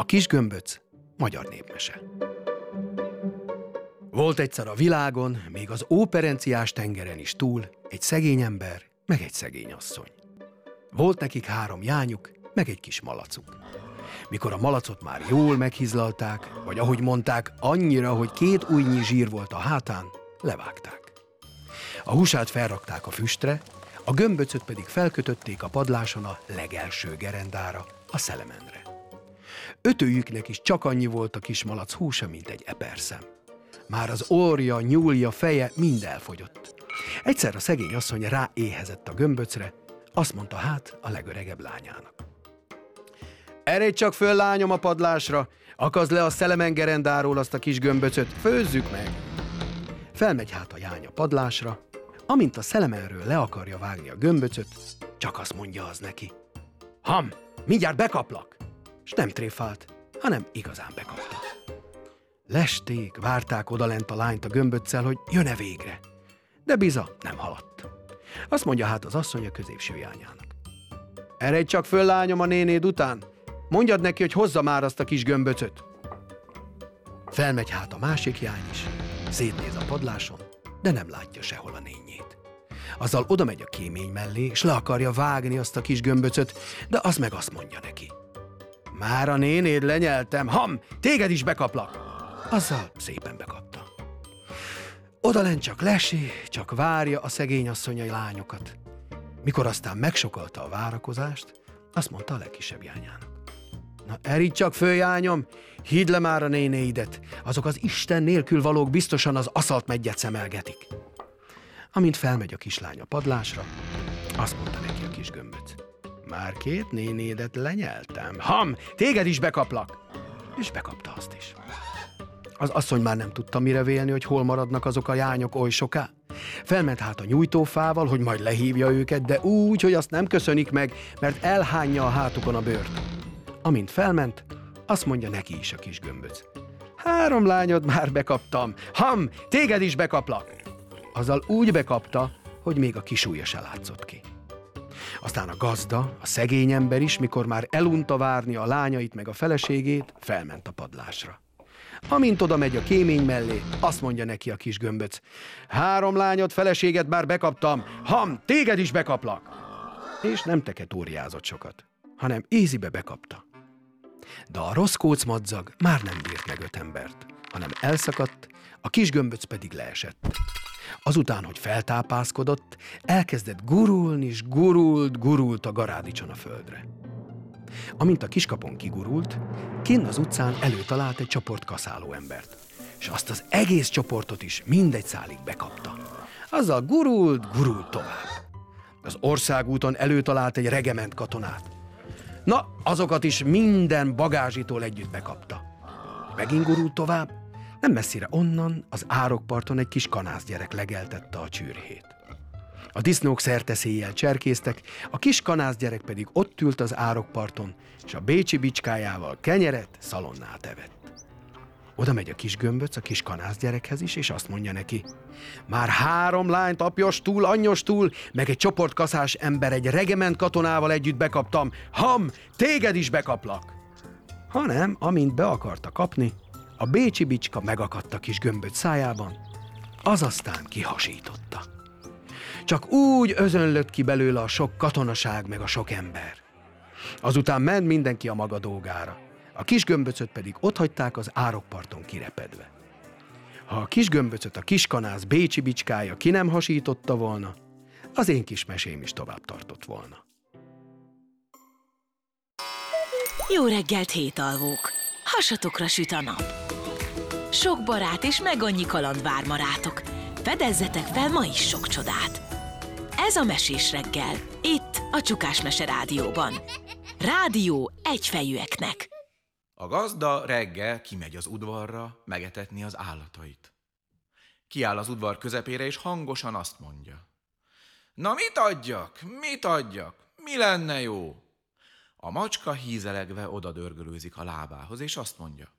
kis gömböc magyar népmese. Volt egyszer a világon, még az óperenciás tengeren is túl, egy szegény ember, meg egy szegény asszony. Volt nekik 3 jányuk, meg egy kis malacuk. Mikor a malacot már jól meghizlalták, vagy ahogy mondták, annyira, hogy 2 ujjnyi zsír volt a hátán, levágták. A húsát felrakták a füstre, a gömböcöt pedig felkötötték a padláson a legelső gerendára, a szelemenre. 5-jüknek is csak annyi volt a kis malac húsa, mint egy eperszem. Már az orrja, nyúlja, feje mind elfogyott. Egyszer a szegény asszony ráéhezett a gömböcre, azt mondta hát a legöregebb lányának: eredj csak föl, lányom, a padlásra, akazd le a szelemengerendáról azt a kis gömböcöt, főzzük meg. Felmegy hát a jány a padlásra, amint a szelemenről le akarja vágni a gömböcöt, csak azt mondja az neki: ham, mindjárt bekaplak! S nem tréfált, hanem igazán bekapta. Lesték, várták odalent a lányt a gömböccel, hogy jön-e végre. De biza nem haladt. Azt mondja hát az asszony a középső jányának: eredj csak föl, lányom, a nénéd után, mondjad neki, hogy hozza már azt a kis gömböcöt. Felmegy hát a másik jány is, szétnéz a padláson, de nem látja sehol a nényét. Azzal oda megy a kémény mellé, és le akarja vágni azt a kis gömböcöt, de az meg azt mondja neki: már a nénéd lenyeltem, ham, téged is bekaplak. Azzal szépen bekapta. Odalent csak lesi, csak várja a szegény asszonyai lányokat. Mikor aztán megsokalta a várakozást, azt mondta a legkisebb jányának: na erígy csak föl, jányom, hidd le már a nénéidet, azok az Isten nélkül valók biztosan az aszalt meggyet szemelgetik. Amint felmegy a kislány a padlásra, azt mondta neki a kis gömböc: már 2 nénédet lenyeltem, ham, téged is bekaplak. És bekapta azt is. Az asszony már nem tudta mire vélni, hogy hol maradnak azok a jányok oly soká. Felment hát a nyújtófával, hogy majd lehívja őket, de úgy, hogy azt nem köszönik meg, mert elhányja a hátukon a bőrt. Amint felment, azt mondja neki is a kis gömböc: 3 lányod már bekaptam, ham, téged is bekaplak. Azzal úgy bekapta, hogy még a kisujja se látszott ki. Aztán a gazda, a szegény ember is, mikor már elunta várni a lányait meg a feleségét, felment a padlásra. Amint oda megy a kémény mellé, azt mondja neki a kis gömböc: 3 lányod, feleséget már bekaptam, ham, téged is bekaplak. És nem teketóriázott sokat, hanem ízibe bekapta. De a rossz kócmadzag már nem bírt meg 5 embert, hanem elszakadt, a kis gömböc pedig leesett. Azután, hogy feltápászkodott, elkezdett gurulni, és gurult a garádicson a földre. Amint a kiskapon kigurult, kinn az utcán előtalált egy csoport kaszáló embert, és azt az egész csoportot is mindegy szálig bekapta. Azzal gurult tovább. Az országúton előtalált egy regement katonát. Na, azokat is minden bagázsitól együtt bekapta. Megint gurult tovább, nem messzire onnan az árokparton egy kis kanászgyerek legeltette a csürhét. A disznók szerteszéjjel cserkésztek, a kis kanászgyerek pedig ott ült az árokparton, és a bécsi bicskájával kenyeret, szalonnát evett. Oda megy a kis gömböc a kis kanászgyerekhez is, és azt mondja neki: már 3 lányt apjostól, anyjostól, meg egy csoport kaszás ember egy regiment katonával együtt bekaptam, ham, téged is bekaplak. Hanem, amint be akarta kapni, a bécsi bicska megakadt a kis gömböc szájában, az aztán kihasította. Csak úgy özönlött ki belőle a sok katonaság meg a sok ember. Azután ment mindenki a maga dolgára, a kis gömböcöt pedig otthagyták az árokparton kirepedve. Ha a kis gömböcöt a kiskanász bécsi bicskája ki nem hasította volna, az én kis mesém is tovább tartott volna. Jó reggelt, hétalvók! Hasatokra süt a nap. Sok barát és meg annyi kaland vár ma rátok. Fedezzetek fel ma is sok csodát. Ez a Mesés reggel, itt a Csukás Mese Rádióban. Rádió egyfejűeknek. A gazda reggel kimegy az udvarra megetetni az állatait. Kiáll az udvar közepére, és hangosan azt mondja: na mit adjak? Mi lenne jó? A macska hízelegve odadörgölőzik a lábához, és azt mondja: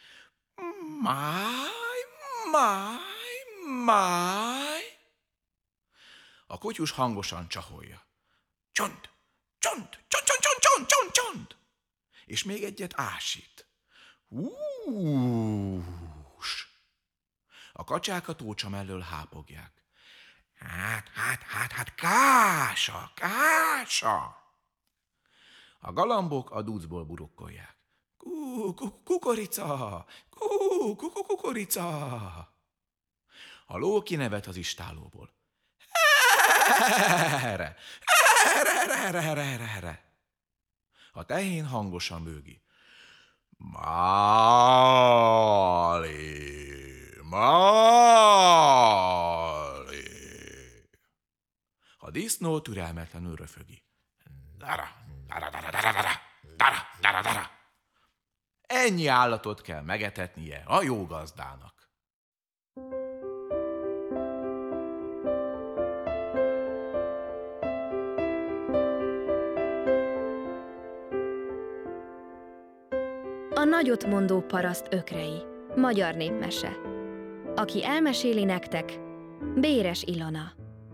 máj. A kutyus hangosan csaholja: csont. És még egyet ásít: Hús! A kacsák a tócsa mellől hápogják. Hát, kása! A galambok a ducból burukkolják. Kukorica! Kukorica! A ló kinevet az istálóból. Erre! A tehén hangosan bőgi. Máli! A disznó türelmetlenül röfögi. Dara! Ennyi állatot kell megetetnie a jó gazdának. A nagyotmondó paraszt ökrei. Magyar népmese. Aki elmeséli nektek, Béres Ilona.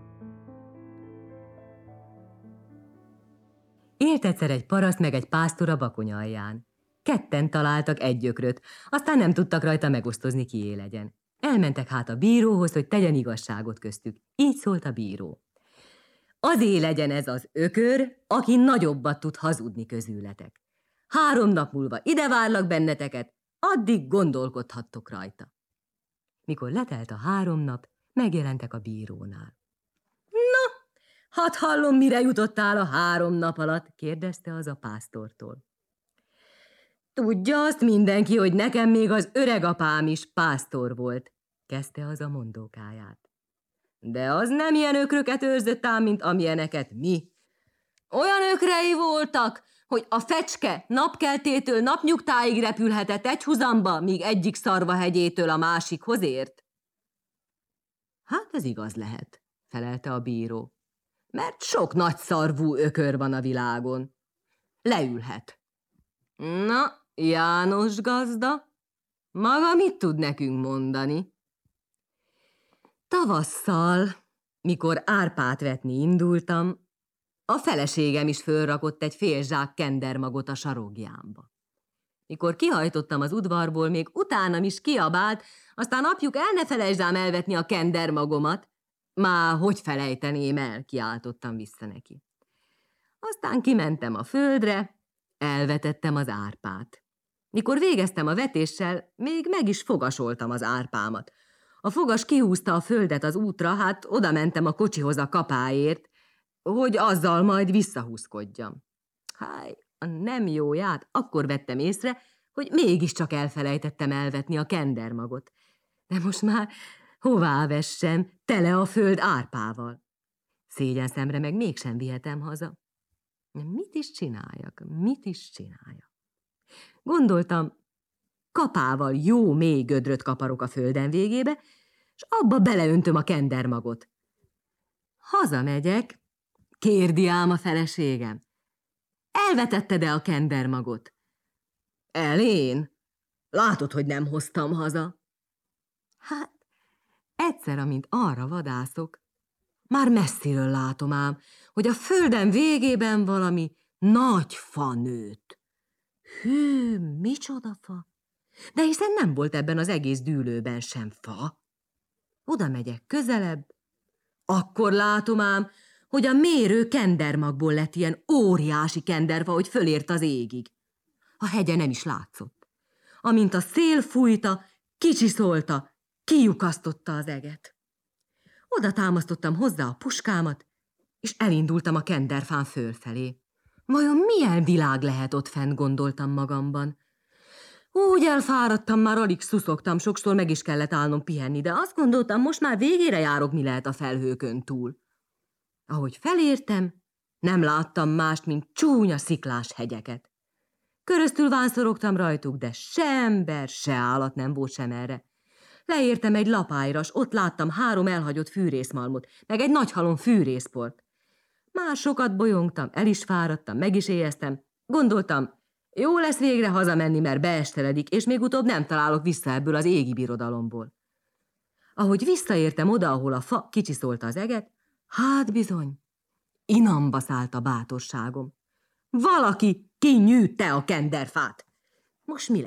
Élt egyszer egy paraszt meg egy pásztor a bakony alján. Ketten találtak egy ökröt, aztán nem tudtak rajta megosztozni, kié legyen. Elmentek hát a bíróhoz, hogy tegyen igazságot köztük. Így szólt a bíró. Azé legyen ez az ökör, aki nagyobbat tud hazudni közületek. 3 nap múlva ide várlak benneteket, addig gondolkodhattok rajta. Mikor letelt a 3 nap, megjelentek a bírónál. Na, hadd hallom, mire jutottál a 3 nap alatt, kérdezte az a pásztortól. Tudja azt mindenki, hogy nekem még az öregapám is pásztor volt, kezdte az a mondókáját. De az nem ilyen ökröket őrzött ám, mint amilyeneket mi. Olyan ökrei voltak, hogy a fecske napkeltétől napnyugtáig repülhetett egyhuzamba, míg egyik szarvahegyétől a másikhoz ért. Hát ez igaz lehet, felelte a bíró, mert sok nagyszarvú ökör van a világon. Leülhet. Na, János gazda, maga mit tud nekünk mondani? Tavasszal, mikor árpát vetni indultam, a feleségem is fölrakott egy fél zsák kendermagot a sarokjámba. Mikor kihajtottam az udvarból, még utánam is kiabált, aztán apjuk el ne felejtsd ám elvetni a kendermagomat. Már hogy felejteném el, kiáltottam vissza neki. Aztán kimentem a földre, elvetettem az árpát. Mikor végeztem a vetéssel, még meg is fogasoltam az árpámat. A fogas kihúzta a földet az útra, hát oda mentem a kocsihoz a kapáért, hogy azzal majd visszahúzkodjam. Háj, a nem jóját, akkor vettem észre, hogy mégiscsak elfelejtettem elvetni a kendermagot. De most már hová vessem, tele a föld árpával. Szégyenszemre meg mégsem vihetem haza. Mit is csináljak? Gondoltam, kapával jó mély gödröt kaparok a földem végébe, és abba beleöntöm a kendermagot. Hazamegyek, kérdi ám a feleségem. Elvetetted-e a kendermagot? Én? Látod, hogy nem hoztam haza. Hát, egyszer, amint arra vadászok, már messziről látom ám, hogy a földem végében valami nagy fa nőtt. Hű, micsoda fa? De hiszen nem volt ebben az egész dűlőben sem fa. Oda megyek közelebb, akkor látom ám, hogy a mérő kendermagból lett ilyen óriási kenderfa, hogy fölért az égig. A hegye nem is látszott. Amint a szél fújta, kicsiszolta, kilyukasztotta az eget. Oda támasztottam hozzá a puskámat, és elindultam a kenderfán fölfelé. Vajon milyen világ lehet ott fent, gondoltam magamban. Úgy elfáradtam, már alig szuszogtam, sokszor meg is kellett állnom pihenni, de azt gondoltam, most már végére járok, mi lehet a felhőkön túl. Ahogy felértem, nem láttam mást, mint csúnya sziklás hegyeket. Köröztül vánszorogtam rajtuk, de se ember, se állat nem volt sem erre. Leértem egy lapályra, s ott láttam 3 elhagyott fűrészmalmot, meg egy nagy halom fűrészport. Már sokat bolyongtam, el is fáradtam, meg is éheztem. Gondoltam, jó lesz végre hazamenni, mert beesteledik, és még utóbb nem találok vissza ebből az égi birodalomból. Ahogy visszaértem oda, ahol a fa kicsiszolta az eget, hát bizony, inamba szállt a bátorságom. Valaki kinyűtte a kenderfát. Most mi lesz?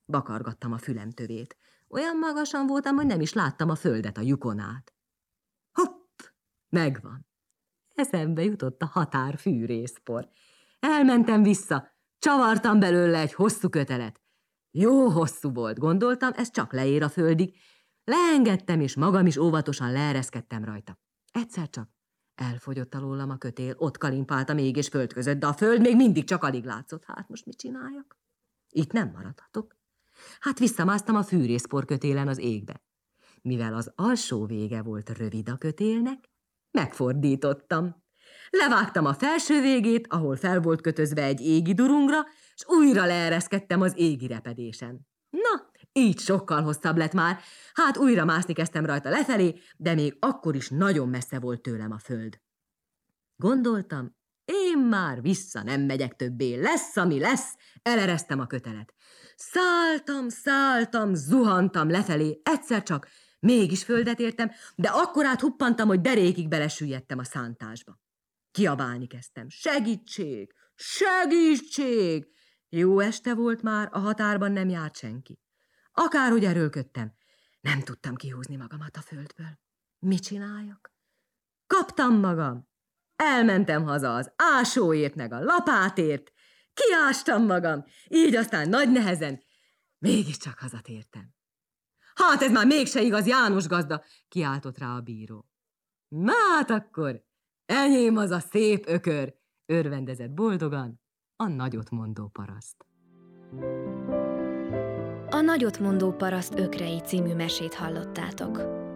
Vakargattam a fülem tövét. Olyan magasan voltam, hogy nem is láttam a földet a lyukon át. Hopp! Megvan. Eszembe jutott a határfűrészpor. Elmentem vissza, csavartam belőle egy hosszú kötelet. Jó hosszú volt, gondoltam, ez csak leér a földig. Leengedtem, és magam is óvatosan leereszkedtem rajta. Egyszer csak elfogyott alólam a kötél, ott kalimpáltam ég és föld között, de a föld még mindig csak alig látszott. Hát most mit csináljak? Itt nem maradhatok. Hát visszamásztam a fűrészpor kötélen az égbe. Mivel az alsó vége volt rövid a kötélnek, megfordítottam. Levágtam a felső végét, ahol fel volt kötözve egy égi durungra, és újra leereszkedtem az égi repedésen. Na, így sokkal hosszabb lett már. Hát újra mászni kezdtem rajta lefelé, de még akkor is nagyon messze volt tőlem a föld. Gondoltam, én már vissza nem megyek többé, lesz, ami lesz, eleresztem a kötelet. Szálltam, zuhantam lefelé, egyszer csak mégis földet értem, de akkorát huppantam, hogy derékig belesüllyedtem a szántásba. Kiabálni kezdtem, segítség, segítség! Jó este volt már, a határban nem járt senki. Akárhogy erőlködtem, nem tudtam kihúzni magamat a földből. Mit csináljak? Kaptam magam. Elmentem haza az ásóért meg a lapátért, kiástam magam, így aztán nagy nehezen mégiscsak hazatértem. Hát ez már mégse igaz, János gazda, kiáltott rá a bíró. Na hát akkor, enyém az a szép ökör, örvendezett boldogan a nagyotmondó paraszt. A nagyotmondó paraszt ökrei című mesét hallottátok.